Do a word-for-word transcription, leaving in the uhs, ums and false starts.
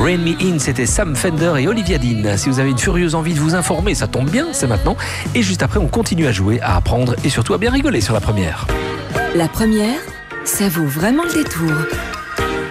Rain Me In, c'était Sam Fender et Olivia Dean. Si vous avez une furieuse envie de vous informer, ça tombe bien, c'est maintenant. Et juste après, on continue à jouer, à apprendre et surtout à bien rigoler sur la première. La première, ça vaut vraiment le détour.